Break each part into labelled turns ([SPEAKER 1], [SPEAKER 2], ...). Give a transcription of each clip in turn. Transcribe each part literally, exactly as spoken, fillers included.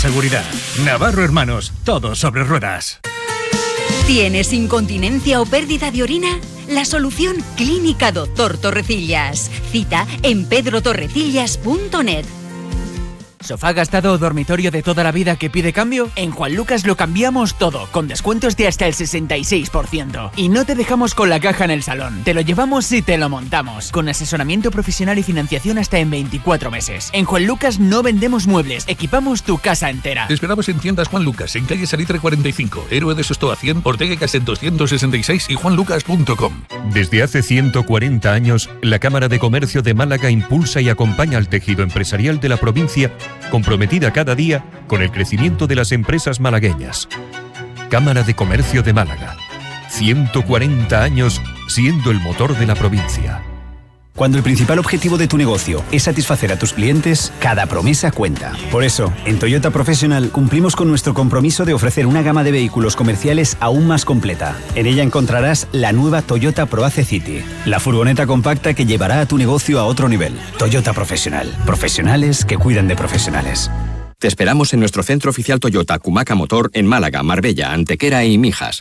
[SPEAKER 1] seguridad. Navarro Hermanos, todo sobre ruedas.
[SPEAKER 2] ¿Tienes incontinencia o pérdida de orina? La solución, Clínica Doctor Torrecillas. Cita en pedro torrecillas punto net.
[SPEAKER 3] ¿Sofá gastado o dormitorio de toda la vida que pide cambio? En Juan Lucas lo cambiamos todo, con descuentos de hasta el sesenta y seis por ciento. Y no te dejamos con la caja en el salón. Te lo llevamos y te lo montamos. Con asesoramiento profesional y financiación hasta en veinticuatro meses. En Juan Lucas no vendemos muebles, equipamos tu casa entera.
[SPEAKER 4] Te esperamos en tiendas Juan Lucas, en calle Salitre cuarenta y cinco, Héroe de Sostoa cien, Ortega y Gasset doscientos sesenta y seis y juanlucas punto com.
[SPEAKER 5] Desde hace ciento cuarenta años, la Cámara de Comercio de Málaga impulsa y acompaña al tejido empresarial de la provincia, comprometida cada día con el crecimiento de las empresas malagueñas. Cámara de Comercio de Málaga. ciento cuarenta años siendo el motor de la provincia.
[SPEAKER 6] Cuando el principal objetivo de tu negocio es satisfacer a tus clientes, cada promesa cuenta. Por eso, en Toyota Professional cumplimos con nuestro compromiso de ofrecer una gama de vehículos comerciales aún más completa. En ella encontrarás la nueva Toyota ProAce City, la furgoneta compacta que llevará a tu negocio a otro nivel. Toyota Professional. Profesionales que cuidan de profesionales.
[SPEAKER 7] Te esperamos en nuestro centro oficial Toyota Cumaca Motor en Málaga, Marbella, Antequera y Mijas.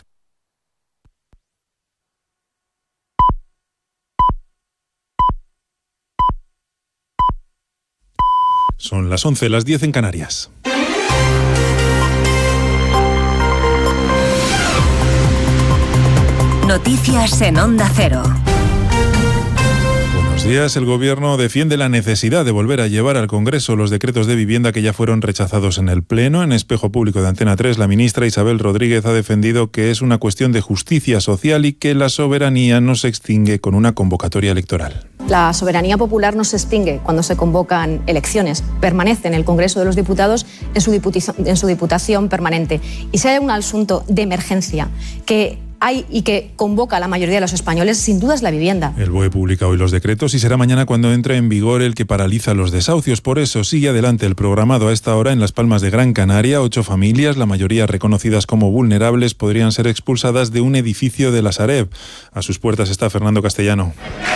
[SPEAKER 8] Son las once, las diez en Canarias.
[SPEAKER 2] Noticias en Onda Cero.
[SPEAKER 8] Buenos días. El Gobierno defiende la necesidad de volver a llevar al Congreso los decretos de vivienda que ya fueron rechazados en el Pleno. En Espejo Público de Antena tres, la ministra Isabel Rodríguez ha defendido que es una cuestión de justicia social y que la soberanía no se extingue con una convocatoria electoral.
[SPEAKER 9] La soberanía popular no se extingue cuando se convocan elecciones, permanece en el Congreso de los Diputados en su diputación, en su diputación permanente. Y si hay un asunto de emergencia que hay y que convoca a la mayoría de los españoles, sin duda es la vivienda.
[SPEAKER 8] El B O E publica hoy los decretos y será mañana cuando entre en vigor el que paraliza los desahucios. Por eso sigue adelante el programado a esta hora en Las Palmas de Gran Canaria. Ocho familias, la mayoría reconocidas como vulnerables, podrían ser expulsadas de un edificio de la Sareb. A sus puertas está Fernando Castellano.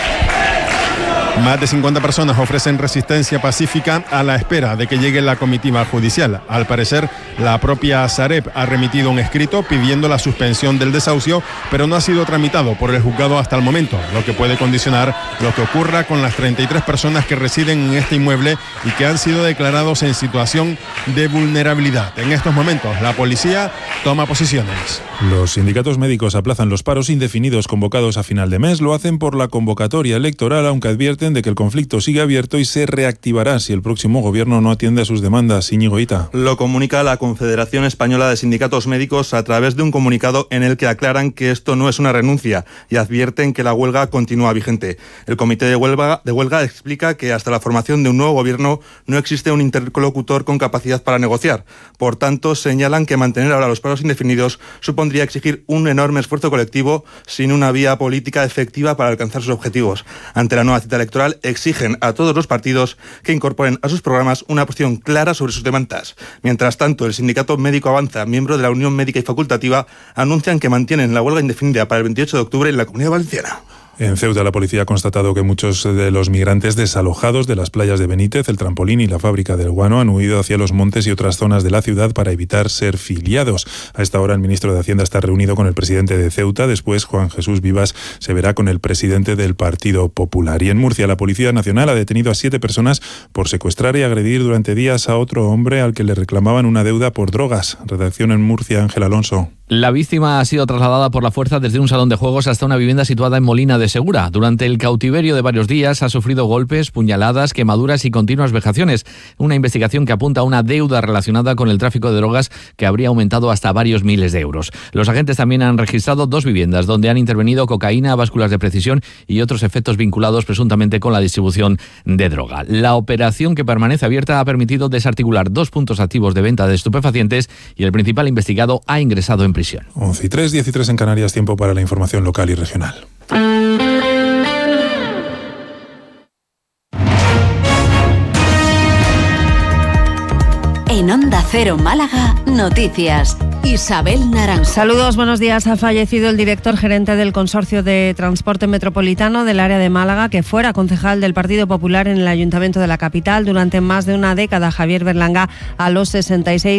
[SPEAKER 10] Más de cincuenta personas ofrecen resistencia pacífica a la espera de que llegue la comitiva judicial. Al parecer, la propia Sareb ha remitido un escrito pidiendo la suspensión del desahucio, pero no ha sido tramitado por el juzgado hasta el momento, lo que puede condicionar lo que ocurra con las treinta y tres personas que residen en este inmueble y que han sido declarados en situación de vulnerabilidad. En estos momentos, la policía toma posiciones.
[SPEAKER 8] Los sindicatos médicos aplazan los paros indefinidos convocados a final de mes. Lo hacen por la convocatoria electoral, aunque advierten de que el conflicto sigue abierto y se reactivará si el próximo gobierno no atiende a sus demandas. Íñigo Hita.
[SPEAKER 11] Lo comunica la Confederación Española de Sindicatos Médicos a través de un comunicado en el que aclaran que esto no es una renuncia y advierten que la huelga continúa vigente. El Comité de Huelga, de huelga explica que hasta la formación de un nuevo gobierno no existe un interlocutor con capacidad para negociar. Por tanto, señalan que mantener ahora los paros indefinidos supondría exigir un enorme esfuerzo colectivo sin una vía política efectiva para alcanzar sus objetivos. Ante la nueva cita electoral, exigen a todos los partidos que incorporen a sus programas una posición clara sobre sus demandas. Mientras tanto, el Sindicato Médico Avanza, miembro de la Unión Médica y Facultativa, anuncian que mantienen la huelga indefinida para el veintiocho de octubre en la Comunidad Valenciana.
[SPEAKER 8] En Ceuta, la policía ha constatado que muchos de los migrantes desalojados de las playas de Benítez, el Trampolín y la fábrica del Guano han huido hacia los montes y otras zonas de la ciudad para evitar ser filiados. A esta hora, el ministro de Hacienda está reunido con el presidente de Ceuta. Después, Juan Jesús Vivas se verá con el presidente del Partido Popular. Y en Murcia, la Policía Nacional ha detenido a siete personas por secuestrar y agredir durante días a otro hombre al que le reclamaban una deuda por drogas. Redacción en Murcia, Ángel Alonso.
[SPEAKER 12] La víctima ha sido trasladada por la fuerza desde un salón de juegos hasta una vivienda situada en Molina de Segura. Durante el cautiverio de varios días ha sufrido golpes, puñaladas, quemaduras y continuas vejaciones. Una investigación que apunta a una deuda relacionada con el tráfico de drogas que habría aumentado hasta varios miles de euros. Los agentes también han registrado dos viviendas donde han intervenido cocaína, básculas de precisión y otros efectos vinculados presuntamente con la distribución de droga. La operación, que permanece abierta, ha permitido desarticular dos puntos activos de venta de estupefacientes y el principal investigado ha ingresado en prisión.
[SPEAKER 8] once y tres, diez y tres en Canarias, tiempo para la información local y regional.
[SPEAKER 2] En Onda Cero Málaga, noticias. Isabel Naranjo.
[SPEAKER 13] Saludos, buenos días. Ha fallecido el director gerente del Consorcio de Transporte Metropolitano del área de Málaga, que fuera concejal del Partido Popular en el Ayuntamiento de la capital durante más de una década. Javier Berlanga, a los sesenta y seis